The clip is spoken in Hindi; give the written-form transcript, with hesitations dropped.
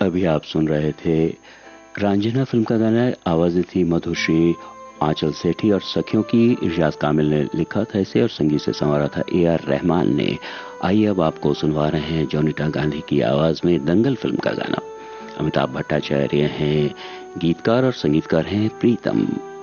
अभी आप सुन रहे थे रांझना फिल्म का गाना। आवाजें थी मधुश्री, आंचल सेठी और सखियों की। इरशाद कामिल ने लिखा था इसे और संगीत से संवारा था ए.आर. रहमान ने। आइए अब आपको सुनवा रहे हैं जोनीता गांधी की आवाज में दंगल फिल्म का गाना। अमिताभ भट्टाचार्य हैं गीतकार और संगीतकार हैं प्रीतम।